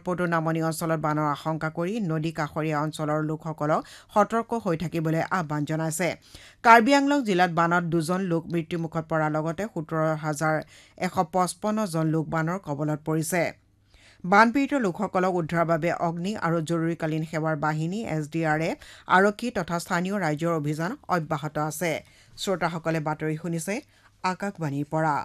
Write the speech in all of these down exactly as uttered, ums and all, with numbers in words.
পটু নামনি অঞ্চলত বানৰ আশংকা কৰি নদী কাষৰীয়া অঞ্চলৰ লোকসকলক সতৰ্ক হৈ থাকিবলৈ আহ্বান জনাইছে কাৰ্বি আংলং জিলাত বানত দুজন লোক মৃত্যুমুখত পৰাৰ লগতে সোতৰ হাজাৰ এশ পঁচপন্ন জন লোক বানৰ কবলত পৰিছে বানপীড়িত লোকসকলক উদ্ধাৰৰ বাবে অগ্নি আৰু জৰুৰীকালীন সেৱাৰ বাহিনী এছ ডি আৰ এফ আৰক্ষী তথা স্থানীয় ৰাইজৰ অভিযান অব্যাহত আছে শ্ৰোতাসকলে বাতৰি শুনিছে আকাশবাণীৰ পৰা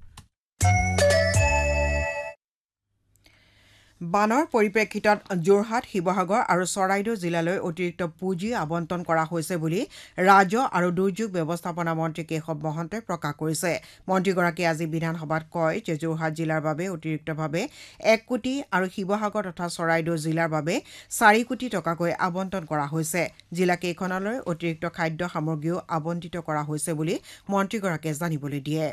বানৰ পৰিপ্ৰেক্ষিতত যোৰহাট শিৱসাগৰ আৰু চৰাইদেউ জিলালৈ অতিৰিক্ত পুঁজি আবণ্টন কৰা হৈছে বুলি ৰাজহ আৰু দুৰ্যোগ ব্যৱস্থাপনা মন্ত্ৰী কেশৱ মহন্তই প্ৰকাশ কৰিছে মন্ত্ৰীগৰাকীয়ে আজি বিধানসভাত কয় যে যোৰহাট জিলাৰ বাবে অতিৰিক্তভাৱে এক কোটি আৰু শিৱসাগৰ তথা চৰাইদেউ জিলাৰ বাবে চাৰি কোটি টকাকৈ আবণ্টন কৰা হৈছে জিলাকেইখনলৈ অতিৰিক্ত খাদ্য সামগ্ৰীও আবণ্টিত কৰা হৈছে বুলি মন্ত্ৰীগৰাকীয়ে জানিবলৈ দিয়ে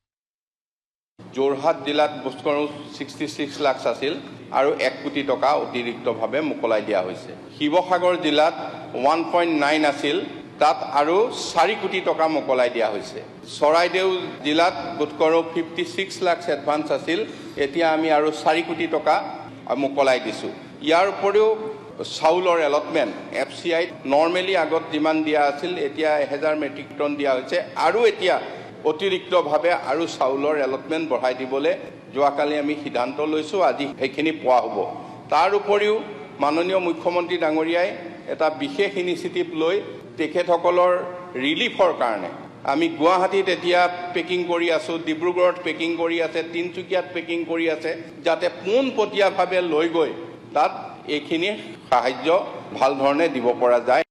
যোৰহাট জিলাত বস্তুৰ ছিক্সটি ছিক্স লাখ আছিল আৰু এক কোটি টকা অতিৰিক্তভাৱে মুকলাই দিয়া হৈছে শিৱসাগৰ জিলাত ওৱান পইণ্ট নাইন আছিল তাত আৰু চাৰি কোটি টকা মুকলাই দিয়া হৈছে চৰাইদেউ জিলাত বস্তুৰ ফিফটি ছিক্স লাখ এডভান্স আছিল এতিয়া আমি আৰু চাৰি কোটি টকা মুকলাই দিছোঁ ইয়াৰ উপৰিও চাউলৰ এলটমেণ্ট এফ চি আইত নৰ্মেলি আগত যিমান দিয়া আছিল এতিয়া এহেজাৰ মেট্ৰিক টন দিয়া হৈছে আৰু এতিয়া অতিৰিক্তভাৱে আৰু চাউলৰ এলটমেণ্ট বঢ়াই দিবলৈ যোৱাকালি আমি সিদ্ধান্ত লৈছোঁ আজি সেইখিনি পোৱা হ'ব তাৰ উপৰিও মাননীয় মুখ্যমন্ত্ৰী ডাঙৰীয়াই এটা বিশেষ ইনিচিয়েটিভ লৈ তেখেতসকলৰ ৰিলিফৰ কাৰণে আমি গুৱাহাটীত এতিয়া পেকিং কৰি আছোঁ ডিব্ৰুগড়ত পেকিং কৰি আছে তিনিচুকীয়াত পেকিং কৰি আছে যাতে পোনপটীয়াভাৱে লৈ গৈ তাত এইখিনি সাহায্য ভাল ধৰণে দিব পৰা যায়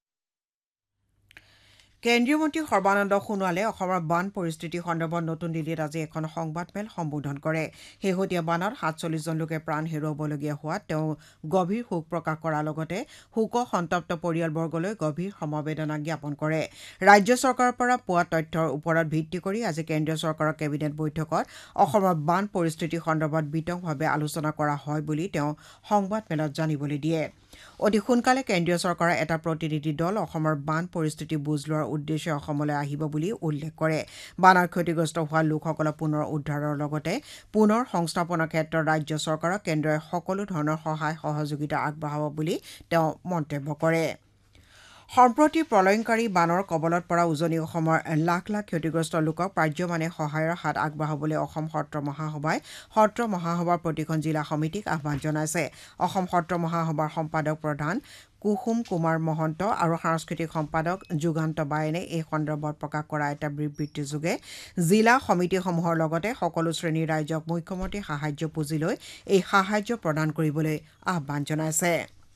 কেন্দ্ৰীয় মন্ত্ৰী সৰ্বানন্দ সোণোৱালে অসমৰ বান পৰিস্থিতি সন্দৰ্ভত নতুন দিল্লীত আজি এখন সংবাদমেল সম্বোধন কৰে শেহতীয়া বানত সাতচল্লিছ জন লোকে প্ৰাণ হেৰুৱাবলগীয়া হোৱাত তেওঁ গভীৰ শোক প্ৰকাশ কৰাৰ লগতে শোক সন্তপ্ত পৰিয়ালবৰ্গলৈ গভীৰ সমবেদনা জ্ঞাপন কৰে ৰাজ্য চৰকাৰৰ পৰা পোৱা তথ্যৰ ওপৰত ভিত্তি কৰি আজি কেন্দ্ৰীয় চৰকাৰৰ কেবিনেট বৈঠকত অসমৰ বান পৰিস্থিতি সন্দৰ্ভত বিতংভাৱে আলোচনা কৰা হয় বুলি তেওঁ সংবাদমেলত জানিবলৈ দিয়ে অতি সোনকালে কেন্দ্ৰীয় চৰকাৰৰ এটা প্ৰতিনিধি দল অসমৰ বান পৰিস্থিতি বুজ লোৱাৰ উদ্দেশ্যে অসমলৈ আহিব বুলি উল্লেখ কৰে বানৰ ক্ষতিগ্ৰস্ত হোৱা লোকসকলক পুনৰ উদ্ধাৰৰ লগতে পুনৰ সংস্থাপনৰ ক্ষেত্ৰত ৰাজ্য চৰকাৰক কেন্দ্ৰই সকলো ধৰণৰ সহায় সহযোগিতা আগবঢ়াব বুলি তেওঁ মন্তব্য কৰে সম্প্ৰতি প্ৰলয়ংকাৰী বানৰ কবলত পৰা উজনি অসমৰ লাখ লাখ ক্ষতিগ্ৰস্ত লোকক প্ৰাজ্যমানে সহায়ৰ হাত আগবঢ়াবলৈ অসম সত্ৰ মহাসভাই সত্ৰ মহাসভাৰ প্ৰতিখন জিলা সমিতিক আহ্বান জনাইছে অসম সত্ৰ মহাসভাৰ সম্পাদক প্ৰধান কুসুম কুমাৰ মহন্ত আৰু সাংস্কৃতিক সম্পাদক যুগান্ত বায়েনে এই সন্দৰ্ভত প্ৰকাশ কৰা এটা বিবৃতিযোগে জিলা সমিতিসমূহৰ লগতে সকলো শ্ৰেণীৰ ৰাইজক মুখ্যমন্ত্ৰী সাহায্য পুঁজিলৈ এই সাহায্য প্ৰদান কৰিবলৈ আহ্বান জনাইছে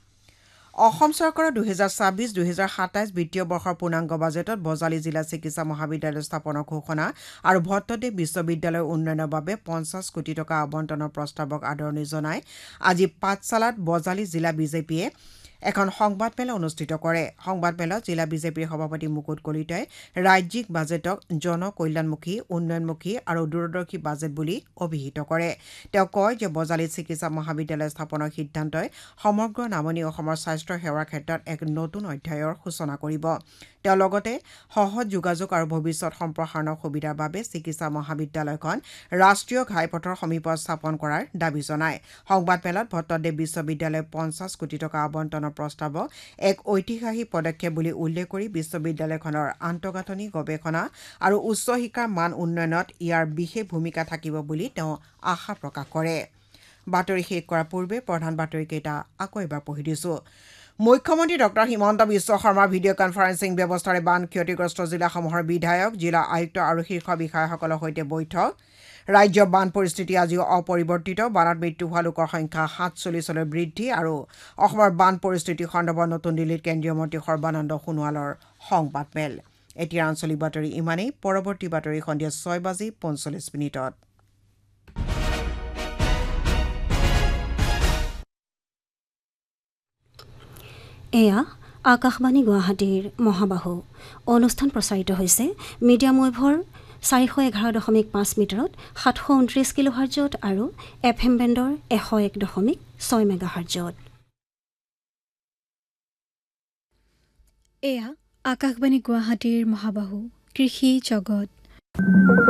অসম চৰকাৰৰ দুহেজাৰ ছাব্বিছ দুহেজাৰ সাতাইছ বিত্তীয় বৰ্ষৰ পূৰ্ণাংগ বাজেটত বজালী জিলা চিকিৎসা মহাবিদ্যালয় স্থাপনৰ ঘোষণা আৰু ভট্টদেৱ বিশ্ববিদ্যালয়ৰ উন্নয়নৰ বাবে পঞ্চাছ কোটি টকা আবণ্টনৰ প্ৰস্তাৱক আদৰণি জনাই আজি পাঠশালাত বজালী জিলা বিজেপিয়ে এখন সংবাদমেল অনুষ্ঠিত কৰে সংবাদমেলত জিলা বিজেপিৰ সভাপতি মুকুট কলিতাই ৰাজ্যিক বাজেটক জনকল্যাণমুখী উন্নয়নমুখী আৰু দূৰদৰ্শী বাজেট বুলি অভিহিত কৰে তেওঁ কয় যে বজালী চিকিৎসা মহাবিদ্যালয় স্থাপনৰ সিদ্ধান্তই সমগ্ৰ নামনি অসমৰ স্বাস্থ্য সেৱাৰ ক্ষেত্ৰত এক নতুন অধ্যায়ৰ সূচনা কৰিব তেওঁ লগতে সহজ যোগাযোগ আৰু ভৱিষ্যত সম্প্ৰসাৰণৰ সুবিধাৰ বাবে চিকিৎসা মহাবিদ্যালয়খন ৰাষ্ট্ৰীয় ঘাইপথৰ সমীপত স্থাপন কৰাৰ দাবী জনায় সংবাদমেলত ভট্টদেৱ বিশ্ববিদ্যালয়ে পঞ্চাছ কোটি টকা আবণ্টনৰ প্ৰস্তাৱক এক ঐতিহাসিক পদক্ষেপ বুলি উল্লেখ কৰি বিশ্ববিদ্যালয়খনৰ আন্তঃগাঁথনি গৱেষণা আৰু উচ্চ শিক্ষাৰ মান উন্নয়নত ইয়াৰ বিশেষ ভূমিকা থাকিব বুলি তেওঁ আশা প্ৰকাশ কৰে বাতৰি শেষ কৰাৰ পূৰ্বে প্ৰধান বাতৰিকেইটা আকৌ এবাৰ পঢ়ি দিছো মুখ্যমন্ত্ৰী ডক্টৰ হিমন্ত বিশ্ব শৰ্মাৰ ভিডিঅ' কনফাৰেন্সিং ব্যৱস্থাৰে বান ক্ষতিগ্ৰস্ত জিলাসমূহৰ বিধায়ক জিলা আয়ুক্ত আৰু শীৰ্ষ বিষয়াসকলৰ সৈতে বৈঠক ৰাজ্যৰ বান পৰিস্থিতি আজিও অপৰিৱৰ্তিত বানত মৃত্যু হোৱা লোকৰ সংখ্যা সাতচল্লিছলৈ বৃদ্ধি আৰু অসমৰ বান পৰিস্থিতি সন্দৰ্ভত নতুন দিল্লীত কেন্দ্ৰীয় মন্ত্ৰী সৰ্বানন্দ সোণোৱালৰ সংবাদমেল এতিয়া আঞ্চলিক বাতৰি ইমানেই পৰৱৰ্তী বাতৰি সন্ধিয়া ছয় বাজি পঞ্চল্লিছ মিনিটত এয়া আকাশবাণী গুৱাহাটীৰ মহাবাহু অনুষ্ঠান প্ৰচাৰিত হৈছে মিডিয়াম ৱেভৰ চাৰিশ এঘাৰ দশমিক পাঁচ মিটাৰত সাতশ ঊনত্ৰিছ কিলো হাৰ্জত আৰু এফ এম বেণ্ডৰ এশ এক দশমিক ছয় মেগা হাৰ্জত এয়া আকাশবাণী গুৱাহাটীৰ মহাবাহু কৃষি জগত